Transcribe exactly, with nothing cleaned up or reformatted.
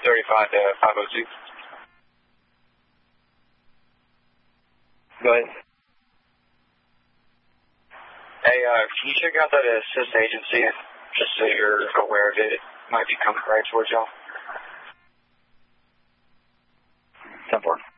thirty-five to five oh two. Go ahead. Hey, uh, can you check out that assist agency just so you're aware of it? It might be coming right towards y'all. ten four.